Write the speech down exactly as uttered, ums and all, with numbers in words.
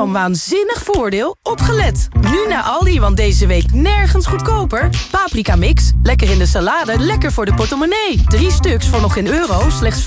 zo'n waanzinnig voordeel? Opgelet! Nu naar Aldi, want deze week nergens goedkoper. Paprika mix, lekker in de salade, lekker voor de portemonnee. Drie stuks voor nog geen euro, slechts